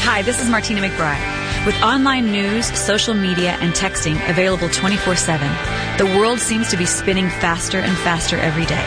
Hi, this is Martina McBride. With online news, social media, and texting available 24/7, the world seems to be spinning faster and faster every day.